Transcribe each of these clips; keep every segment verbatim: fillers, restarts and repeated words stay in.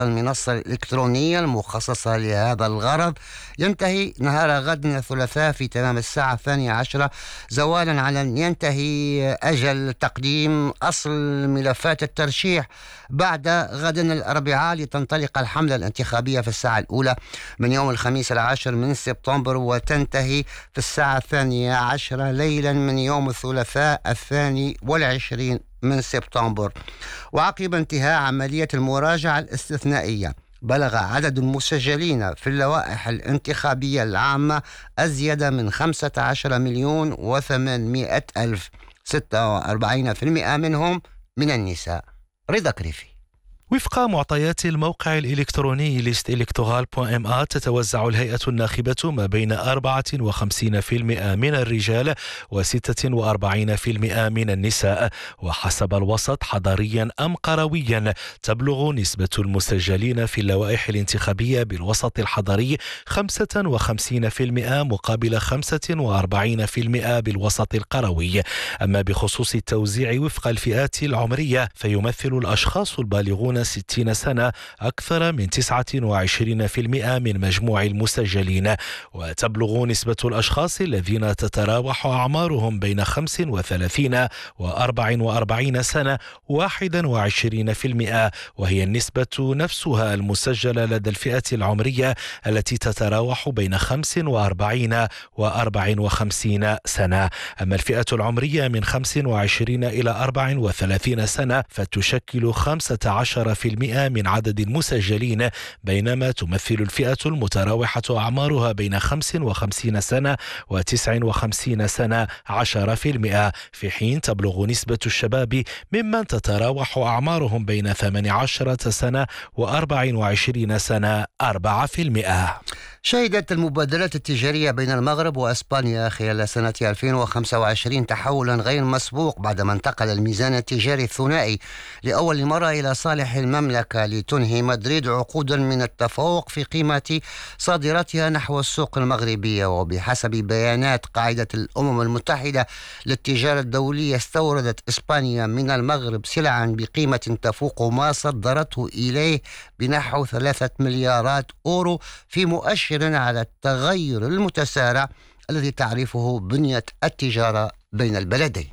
المنصة الإلكترونية المخصصة لهذا الغرض ينتهي نهار غد الثلاثاء في تمام الساعة الثانية عشرة زوالا على أن ينتهي أجل تقديم أصل ملفات الترشيح بعد غد الأربعاء، لتنطلق الحملة الانتخابية في الساعة الأولى من يوم الخميس العاشر من سبتمبر، وتنتهي في الساعة الثانية عشرة ليلا من يوم الثلاثاء الثاني والعشرين من سبتمبر. وعقب انتهاء عملية المراجعة الاستثنائية بلغ عدد المسجلين في اللوائح الانتخابية العامة أزيد من خمسة عشر مليون وثمانمائة ألف، ستة وأربعين بالمئة منهم من النساء. رضا كريفي. وفق معطيات الموقع الإلكتروني ليست إلكتورال دوت إم إيه تتوزع الهيئة الناخبة ما بين أربعة وخمسين بالمئة من الرجال وستة وأربعين بالمئة من النساء. وحسب الوسط حضريا أم قرويا تبلغ نسبة المسجلين في اللوائح الانتخابية بالوسط الحضري خمسة وخمسين بالمئة مقابل خمسة وأربعين بالمئة بالوسط القروي. أما بخصوص التوزيع وفق الفئات العمرية فيمثل الأشخاص البالغون ستين سنة أكثر من تسعة وعشرين بالمئة من مجموع المسجلين. وتبلغ نسبة الأشخاص الذين تتراوح أعمارهم بين خمس وثلاثين وأربع وأربعين سنة واحد وعشرين بالمئة، وهي النسبة نفسها المسجلة لدى الفئة العمرية التي تتراوح بين خمس وأربعين وأربع وخمسين سنة. أما الفئة العمرية من خمس وعشرين إلى أربع وثلاثين سنة فتشكل خمسة عشر بالمئة من عدد المسجلين، بينما تمثل الفئة المتراوحة أعمارها بين خمس وخمسين سنة وتسع وخمسين سنة عشرة بالمئة، في حين تبلغ نسبة الشباب ممن تتراوح أعمارهم بين ثمان عشرة سنة وأربع وعشرين سنة أربعة بالمئة. شهدت المبادلات التجارية بين المغرب وأسبانيا خلال سنة ألفين وخمسة وعشرين تحولا غير مسبوق بعدما انتقل الميزان التجاري الثنائي لأول مرة إلى صالح المملكة، لتنهي مدريد عقودا من التفوق في قيمة صادراتها نحو السوق المغربية. وبحسب بيانات قاعدة الأمم المتحدة للتجارة الدولية استوردت إسبانيا من المغرب سلعا بقيمة تفوق ما صدرته إليه بنحو ثلاثة مليارات أورو، في مؤشر على التغير المتسارع الذي تعرفه بنية التجارة بين البلدين.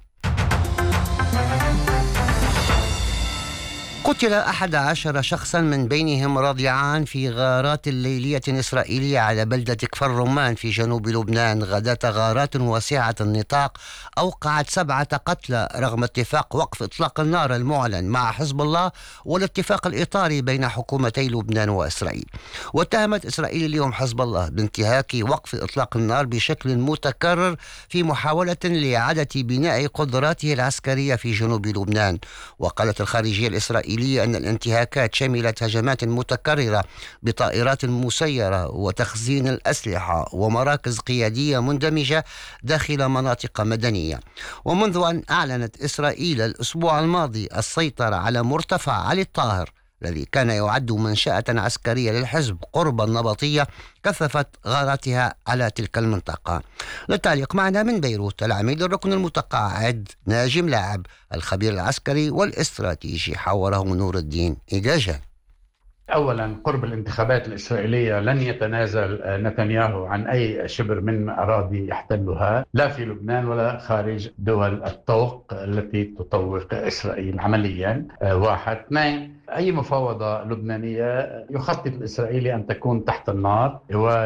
قتل أحد عشر شخصا من بينهم رضيعان في غارات ليلية إسرائيلية على بلدة كفر رمان في جنوب لبنان غداة. غارات واسعة النطاق أوقعت سبعة قتلى رغم اتفاق وقف إطلاق النار المعلن مع حزب الله والاتفاق الإطاري بين حكومتي لبنان وإسرائيل. واتهمت إسرائيل اليوم حزب الله بانتهاك وقف إطلاق النار بشكل متكرر في محاولة لإعادة بناء قدراته العسكرية في جنوب لبنان. وقالت الخارجية الإسرائيلية أن الانتهاكات شملت هجمات متكررة بطائرات مسيرة وتخزين الأسلحة ومراكز قيادية مندمجة داخل مناطق مدنية. ومنذ أن أعلنت إسرائيل الأسبوع الماضي السيطرة على مرتفع علي الطاهر الذي كان يعد منشأة عسكرية للحزب قرب النبطية، كثفت غاراتها على تلك المنطقة. للتعليق معنا من بيروت العميد الركن المتقاعد ناجم لاعب الخبير العسكري والاستراتيجي، حوره نور الدين إيجاجان. أولا، قرب الانتخابات الإسرائيلية لن يتنازل نتنياهو عن أي شبر من أراضي يحتلها لا في لبنان ولا خارج دول الطوق التي تطوق إسرائيل عمليا. واحد. اثنين، أي مفاوضة لبنانية يخطط الإسرائيلي أن تكون تحت النار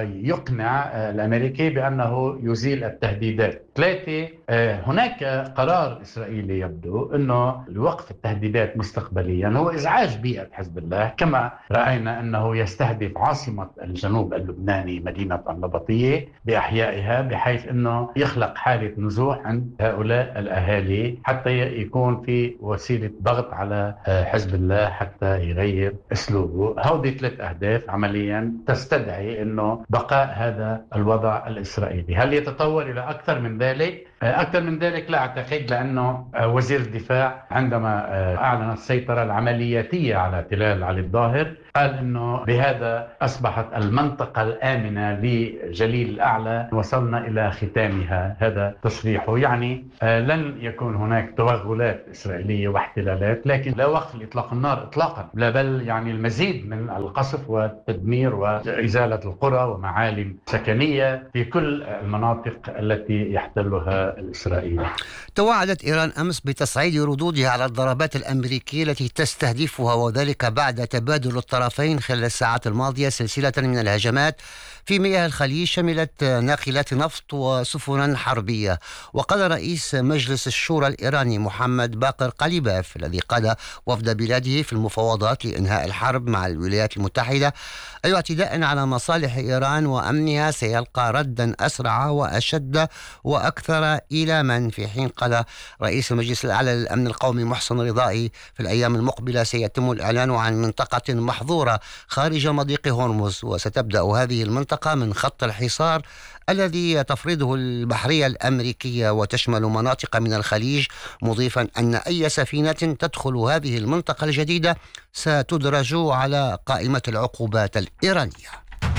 ويقنع الأمريكي بأنه يزيل التهديدات. ثلاثة، هناك قرار إسرائيلي يبدو أنه لوقف التهديدات مستقبليا هو إزعاج بيئة حزب الله، كما رأينا أنه يستهدف عاصمة الجنوب اللبناني مدينة النبطية بأحيائها، بحيث أنه يخلق حالة نزوح عند هؤلاء الأهالي حتى يكون في وسيلة ضغط على حزب الله حتى يغير أسلوبه. هذه ثلاث أهداف عمليا تستدعي أنه بقاء هذا الوضع الإسرائيلي. هل يتطور إلى أكثر من ذلك؟ أكثر من ذلك لا أعتقد، لأنه وزير الدفاع عندما أعلن السيطرة العملياتية على تلال علي الظاهر قال إنه بهذا أصبحت المنطقة الآمنة لجليل الأعلى، وصلنا إلى ختامها. هذا تصريحه، يعني لن يكون هناك توغلات إسرائيلية واحتلالات، لكن لا وقف لإطلاق النار إطلاقا، لا بل يعني المزيد من القصف والتدمير وإزالة القرى ومعالم سكنية في كل المناطق التي يحتلها الإسرائيلي. توعدت إيران أمس بتصعيد ردودها على الضربات الأمريكية التي تستهدفها، وذلك بعد تبادل الطرفين خلال الساعات الماضية سلسلة من الهجمات في مياه الخليج شملت ناقلات نفط وسفنا حربية. وقال رئيس مجلس الشورى الإيراني محمد باقر قليباف الذي قاد وفد بلاده في المفاوضات لإنهاء الحرب مع الولايات المتحدة أي اعتداء على مصالح إيران وأمنها سيلقى ردا أسرع وأشد وأكثر إيلاما، في حين قال رئيس المجلس الأعلى للأمن القومي محسن رضائي في الأيام المقبلة سيتم الإعلان عن منطقة محظورة خارج مضيق هرمز، وستبدأ هذه المنطقة من خط الحصار الذي تفرضه البحرية الأمريكية وتشمل مناطق من الخليج، مضيفا أن أي سفينة تدخل هذه المنطقة الجديدة ستدرج على قائمة العقوبات الإيرانية.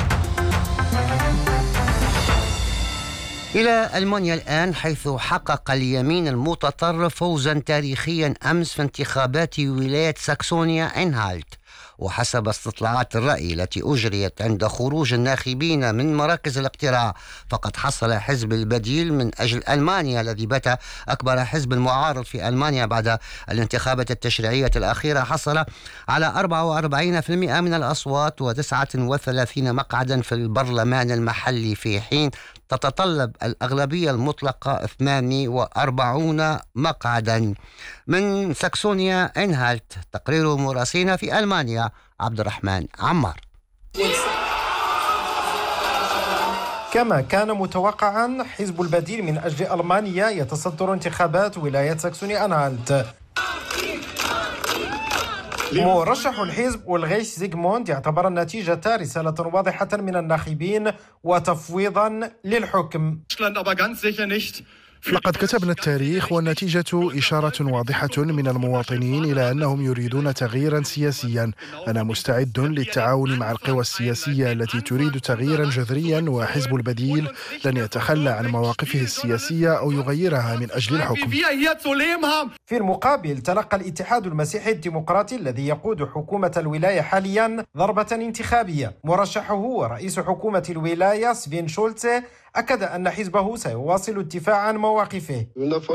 إلى ألمانيا الآن، حيث حقق اليمين المتطرف فوزا تاريخيا أمس في انتخابات ولاية ساكسونيا إنهالت. وحسب استطلاعات الرأي التي أجريت عند خروج الناخبين من مراكز الاقتراع، فقد حصل حزب البديل من أجل ألمانيا الذي بات أكبر حزب معارض في ألمانيا بعد الانتخابات التشريعية الأخيرة، حصل على أربعة وأربعين بالمئة من الأصوات وتسعة وثلاثين مقعدا في البرلمان المحلي، في حين تتطلب الأغلبية المطلقة اثنين وأربعين مقعدا. من ساكسونيا إنهالت، تقرير مراسلنا في ألمانيا عبد الرحمن عمار. كما كان متوقعا، حزب البديل من أجل ألمانيا يتصدر انتخابات ولاية ساكسونيا أنهالت. مرشح الحزب والغيس زيغموند يعتبر النتيجة رسالة واضحة من الناخبين وتفويضا للحكم. لقد كتبنا التاريخ، والنتيجة إشارة واضحة من المواطنين إلى أنهم يريدون تغييرا سياسيا. أنا مستعد للتعاون مع القوى السياسية التي تريد تغييرا جذريا، وحزب البديل لن يتخلى عن مواقفه السياسية أو يغيرها من أجل الحكم. في المقابل، تلقى الاتحاد المسيحي الديمقراطي الذي يقود حكومة الولاية حاليا ضربة انتخابية. مرشحه ورئيس حكومة الولاية سفين شولتزه أكد أن حزبه سيواصل الدفاع عن مواقفه.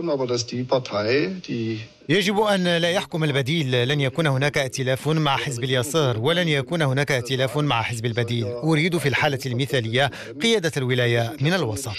يجب أن لا يحكم البديل. لن يكون هناك ائتلاف مع حزب اليسار، ولن يكون هناك ائتلاف مع حزب البديل. أريد في الحالة المثالية قيادة الولاية من الوسط.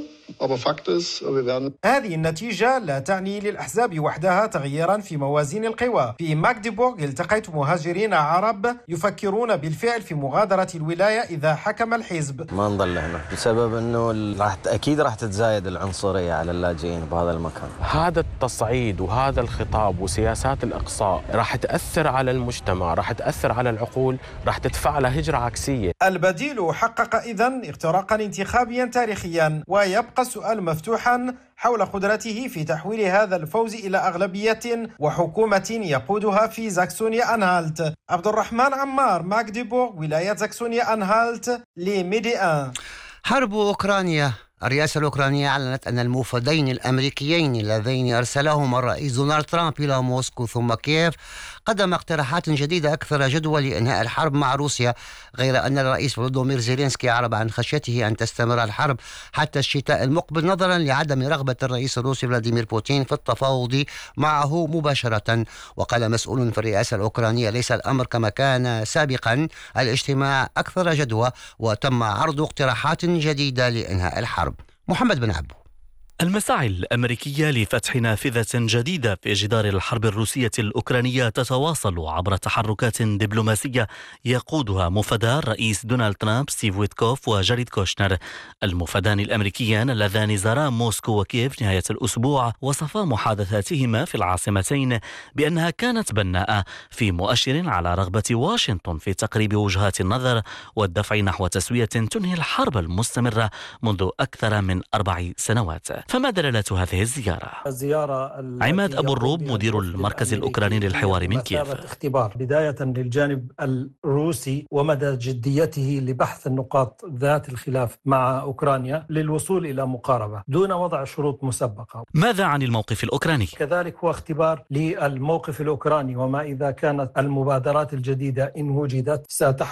هذه النتيجة لا تعني للأحزاب وحدها تغييرا في موازين القوى. في ماغديبورغ التقيت مهاجرين عرب يفكرون بالفعل في مغادرة الولاية إذا حكم الحزب. ما نضل هنا بسبب أنه راح أكيد راح تتزايد العنصرية على اللاجئين بهذا المكان. هذا التصعيد وهذا الخطاب وسياسات الإقصاء راح تأثر على المجتمع، راح تأثر على العقول، راح تدفع له هجرة عكسية. البديل حقق إذن اختراقا انتخابيا تاريخيا، ويبقى السؤال مفتوحا حول قدرته في تحويل هذا الفوز إلى أغلبية وحكومة يقودها في ساكسونيا أنهالت. عبد الرحمن عمار، ماغديبورغ، ولاية ساكسونيا أنهالت، لميدي آن. حرب أوكرانيا. الرئاسة الأوكرانية أعلنت أن الموفدين الأمريكيين اللذين أرسلهما الرئيس دونالد ترامب إلى موسكو ثم كييف قدم اقتراحات جديدة أكثر جدوى لإنهاء الحرب مع روسيا، غير أن الرئيس فلودومير زيلينسكي أعرب عن خشيته أن تستمر الحرب حتى الشتاء المقبل، نظرا لعدم رغبة الرئيس الروسي فلاديمير بوتين في التفاوض معه مباشرة. وقال مسؤول في الرئاسة الأوكرانية: ليس الأمر كما كان سابقا، الاجتماع أكثر جدوى وتم عرض اقتراحات جديدة لإنهاء الحرب. محمد بن عبو. المساعي الأمريكية لفتح نافذة جديدة في جدار الحرب الروسية الأوكرانية تتواصل عبر تحركات دبلوماسية يقودها مفدا الرئيس دونالد ترامب ستيف ويتكوف وجاريد كوشنر. المفدان الأمريكيان اللذان زارا موسكو وكييف نهاية الأسبوع وصفا محادثاتهما في العاصمتين بأنها كانت بناءة، في مؤشر على رغبة واشنطن في تقريب وجهات النظر والدفع نحو تسوية تنهي الحرب المستمرة منذ أكثر من أربع سنوات. فما دلالة هذه الزيارة؟ الزيارة عماد أبو الروب مدير المركز الأوكراني للحوار من كييف. اختبار بداية للجانب الروسي ومدى جديته لبحث النقاط ذات الخلاف مع أوكرانيا للوصول إلى مقاربة دون وضع شروط مسبقة. ماذا عن الموقف الأوكراني؟ كذلك هو اختبار للموقف الأوكراني، وما إذا كانت المبادرات الجديدة إن وجدت ستحدث